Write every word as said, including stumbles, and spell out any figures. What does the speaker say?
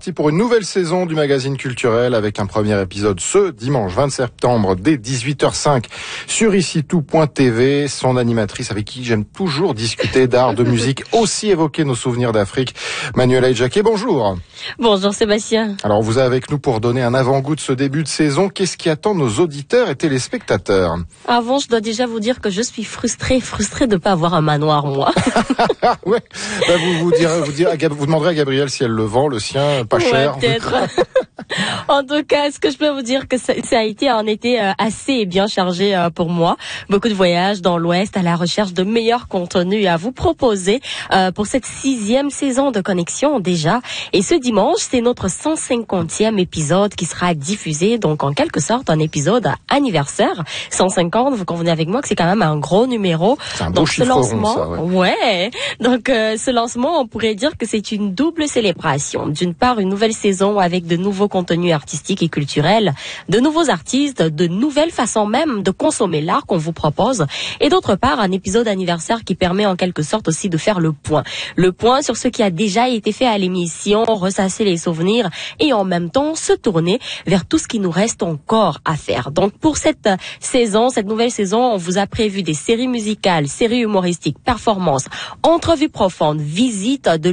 parti pour une nouvelle saison du magazine culturel avec un premier épisode ce dimanche vingt septembre dès dix-huit heures cinq sur ici tout point t v. Son animatrice avec qui j'aime toujours discuter d'art, de musique, aussi évoquer nos souvenirs d'Afrique, Manuela Jacquet, bonjour. Bonjour Sébastien. Alors vous êtes avec nous pour donner un avant-goût de ce début de saison. Qu'est-ce qui attend nos auditeurs et téléspectateurs? Avant, je dois déjà vous dire que je suis frustrée, frustrée de ne pas avoir un manoir, moi. Ouais. Bah, vous, vous, direz, vous, direz, vous demanderez à Gabriel si elle le vend, le sien, pas ouais, cher. Peut-être. En tout cas, ce que je peux vous dire que ça, ça a été un été euh, assez bien chargé euh, pour moi. Beaucoup de voyages dans l'Ouest à la recherche de meilleurs contenus à vous proposer euh, pour cette sixième saison de Connexion déjà. Et ce dimanche, c'est notre cent cinquantième épisode qui sera diffusé, donc en quelque sorte un épisode anniversaire. cent cinquante, vous convenez avec moi que c'est quand même un gros numéro. C'est un beau donc, chiffre ce lancement, rond, ça, ouais. ouais. Donc euh, ce lancement, on pourrait dire que c'est une double célébration. D'une part, une nouvelle saison avec de nouveaux contenus artistiques et culturels, de nouveaux artistes, de nouvelles façons même de consommer l'art qu'on vous propose. Et d'autre part, un épisode anniversaire qui permet en quelque sorte aussi de faire le point. Le point sur ce qui a déjà été fait à l'émission, ressasser les souvenirs et en même temps se tourner vers tout ce qui nous reste encore à faire. Donc pour cette saison, cette nouvelle saison, on vous a prévu des séries musicales, séries humoristiques, performances, entrevues profondes, visites de